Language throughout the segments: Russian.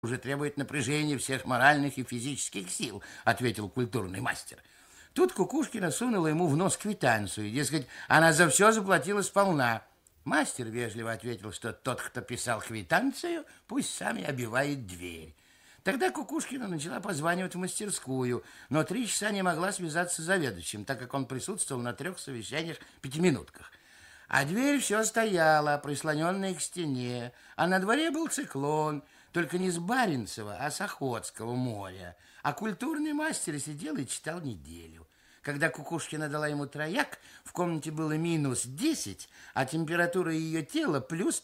уже требует напряжения всех моральных и физических сил, ответил культурный мастер. Тут Кукушкина сунула ему в нос квитанцию, дескать, она за все заплатила сполна. Мастер вежливо ответил, что тот, кто писал квитанцию, пусть сам и обивает дверь. Тогда Кукушкина начала позванивать в мастерскую, но 3 часа не могла связаться с заведующим, так как он присутствовал на 3 совещаниях пятиминутках. А дверь все стояла, прислоненная к стене, а на дворе был циклон, только не с Баренцева, а с Охотского моря. А культурный мастер сидел и читал неделю. Когда Кукушкина дала ему трояк, в комнате было -10, а температура ее тела плюс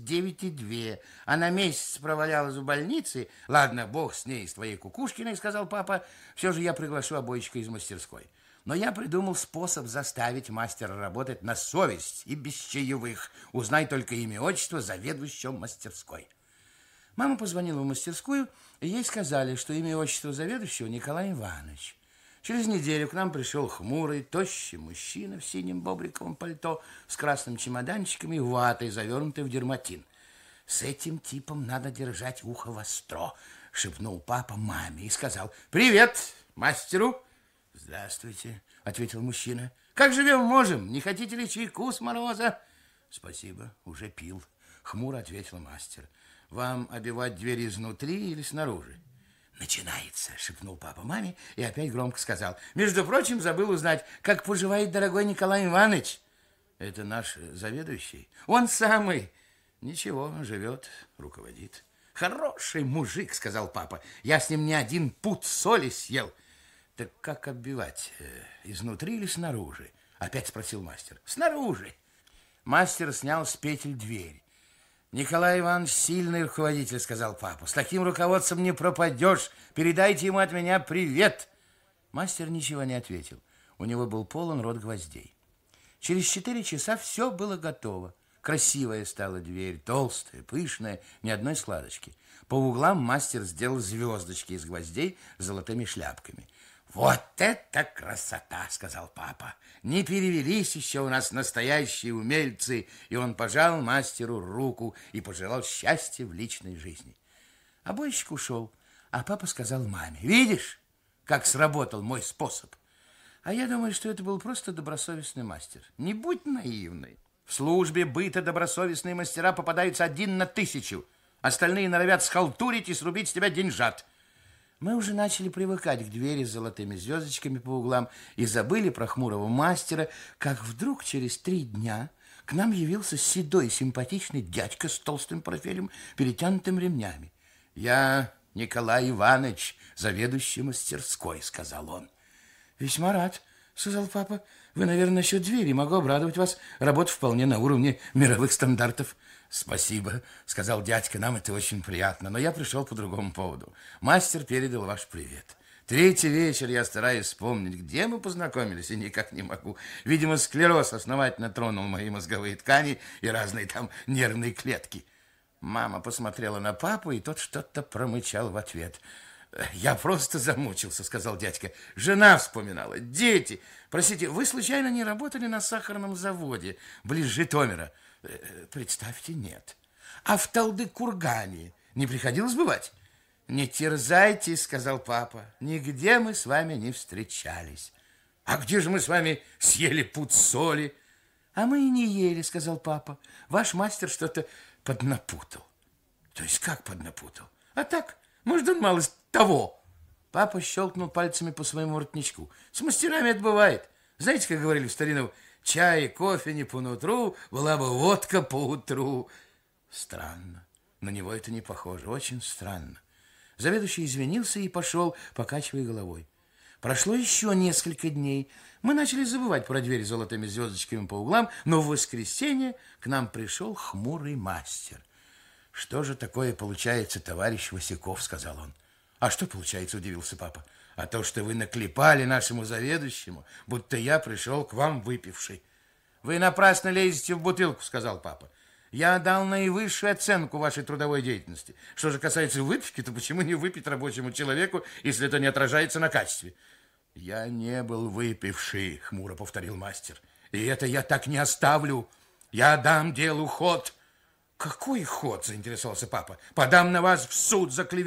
39,2. Она месяц провалялась в больнице. Ладно, бог с ней, с твоей Кукушкиной, сказал папа, все же я приглашу обойщика из мастерской. Но я придумал способ заставить мастера работать на совесть и без чаевых. Узнай только имя, отчество заведующего мастерской. Мама позвонила в мастерскую, и ей сказали, что имя и отчество заведующего Николай Иванович. Через неделю к нам пришел хмурый, тощий мужчина в синем бобриковом пальто с красным чемоданчиком и ватой, завернутой в дерматин. «С этим типом надо держать ухо востро», — шепнул папа маме и сказал: «Привет мастеру!» «Здравствуйте», — ответил мужчина. «Как живем можем? Не хотите ли чайку с мороза?» «Спасибо, уже пил», — хмуро ответил мастер. «Вам обивать дверь изнутри или снаружи?» «Начинается», — шепнул папа маме и опять громко сказал: «Между прочим, забыл узнать, как поживает дорогой Николай Иванович». «Это наш заведующий?» «Он самый». «Ничего, живет, руководит». «Хороший мужик», — сказал папа. «Я с ним не один пуд соли съел». «Так как оббивать, изнутри или снаружи?» — опять спросил мастер. «Снаружи». Мастер снял с петель дверь. «Николай Иванович сильный руководитель», — сказал папа. «С таким руководством не пропадешь. Передайте ему от меня привет». Мастер ничего не ответил. У него был полон рот гвоздей. Через 4 часа все было готово. Красивая стала дверь, толстая, пышная, ни одной складочки. По углам мастер сделал звездочки из гвоздей с золотыми шляпками. «Вот это красота!» — сказал папа. «Не перевелись еще у нас настоящие умельцы!» И он пожал мастеру руку и пожелал счастья в личной жизни. Обойщик ушел, а папа сказал маме: «Видишь, как сработал мой способ?» А я думаю, что это был просто добросовестный мастер. Не будь наивной. В службе быта добросовестные мастера попадаются 1 на 1000. Остальные норовят схалтурить и срубить с тебя деньжат. Мы уже начали привыкать к двери с золотыми звездочками по углам и забыли про хмурого мастера, как вдруг через 3 дня к нам явился седой симпатичный дядька с толстым портфелем, перетянутым ремнями. «Я Николай Иванович, заведующий мастерской», — сказал он. «Весьма рад», — сказал папа. «Вы, наверное, насчет двери. Могу обрадовать вас. Работа вполне на уровне мировых стандартов». «Спасибо», — сказал дядька, — «нам это очень приятно, но я пришел по другому поводу. Мастер передал ваш привет. 3-й вечер я стараюсь вспомнить, где мы познакомились, и никак не могу. Видимо, склероз основательно тронул мои мозговые ткани и разные там нервные клетки». Мама посмотрела на папу, и тот что-то промычал в ответ. «Я просто замучился», — сказал дядька. «Жена вспоминала, дети. Простите, вы случайно не работали на сахарном заводе близ Житомира?» «Представьте, нет». «А в Талды-Кургане не приходилось бывать?» «Не терзайтесь», — сказал папа. «Нигде мы с вами не встречались». «А где же мы с вами съели пуд соли?» «А мы и не ели», — сказал папа. «Ваш мастер что-то поднапутал». «То есть как поднапутал?» «А так, может, он малость того». Папа щелкнул пальцами по своему воротничку. «С мастерами это бывает. Знаете, как говорили в старину, чай и кофе не по нутру, была бы водка по утру». Странно. На него это не похоже. Очень странно. Заведующий извинился и пошел, покачивая головой. Прошло еще несколько дней. Мы начали забывать про дверь с золотыми звездочками по углам, но в воскресенье к нам пришел хмурый мастер. «Что же такое получается, товарищ Васяков?» — сказал он. «А что получается?» — удивился папа. «А то, что вы наклепали нашему заведующему, будто я пришел к вам выпивший». «Вы напрасно лезете в бутылку», — сказал папа. «Я дал наивысшую оценку вашей трудовой деятельности. Что же касается выпивки, то почему не выпить рабочему человеку, если это не отражается на качестве?» «Я не был выпивший», — хмуро повторил мастер. «И это я так не оставлю. Я дам делу ход». Какой ход, заинтересовался папа. Подам на вас в суд за клевету.